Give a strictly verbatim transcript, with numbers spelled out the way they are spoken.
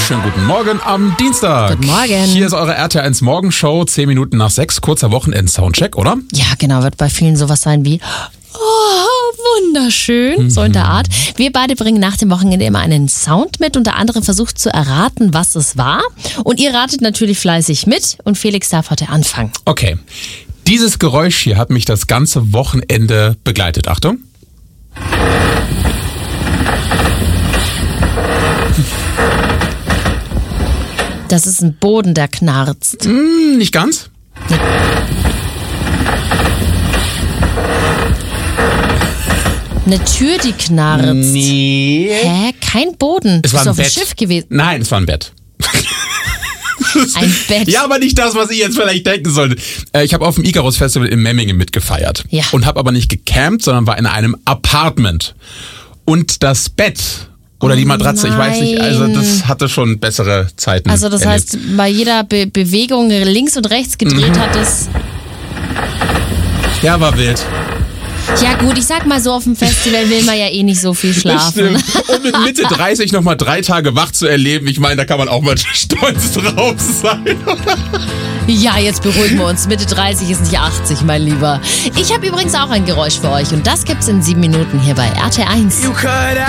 wunderschönen guten Morgen am Dienstag. Guten Morgen. Hier ist eure R T eins Morgenshow, zehn Minuten nach sechs, kurzer Wochenend-Soundcheck, oder? Ja, genau, wird bei vielen sowas sein wie, oh, wunderschön, mhm. so in der Art. Wir beide bringen nach dem Wochenende immer einen Sound mit und der andere versucht zu erraten, was es war. Und ihr ratet natürlich fleißig mit und Felix darf heute anfangen. Okay, dieses Geräusch hier hat mich das ganze Wochenende begleitet. Achtung. Das ist ein Boden, der knarzt. Hm, nicht ganz. Eine Tür, die knarzt. Nee. Hä? Kein Boden. Es war Bist du ein auf dem Bett. Schiff gewesen? Nein, es war ein Bett. Ein Bett. Ja, aber nicht das, was ich jetzt vielleicht denken sollte. Ich habe auf dem Icarus Festival in Memmingen mitgefeiert. Ja. Und habe aber nicht gecampt, sondern war in einem Apartment. Und das Bett oder Oh die Matratze, ich weiß nicht, also nein. das hatte schon bessere Zeiten. Also das erlebt. heißt, bei jeder Be- Bewegung links und rechts gedreht Mhm. hat es... Ja, war wild. Ja gut, ich sag mal so, auf dem Festival will man ja eh nicht so viel Das schlafen. stimmt. Und mit Mitte dreißig nochmal drei Tage wach zu erleben, ich meine, da kann man auch mal stolz drauf sein. Ja, jetzt beruhigen wir uns. Mitte dreißig ist nicht achtzig, mein Lieber. Ich habe übrigens auch ein Geräusch für euch und das gibt's in sieben Minuten hier bei R T eins.